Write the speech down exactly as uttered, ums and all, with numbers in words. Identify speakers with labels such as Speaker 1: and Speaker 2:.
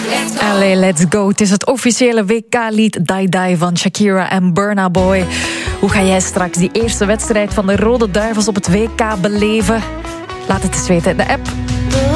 Speaker 1: Allee, let's go. Het is het officiële W K-lied Die Die van Shakira en Burna Boy. Hoe ga jij straks die eerste wedstrijd van de Rode Duivels op het W K beleven? Laat het eens weten in de app.